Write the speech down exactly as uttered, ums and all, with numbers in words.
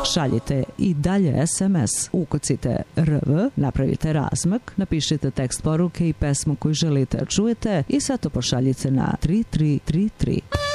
šaljite i dalje es em es. Ukucite R V, napravite razmak, napišite tekst poruke i pesmu koju želite da čujete i sve to pošaljite na tri tri tri tri.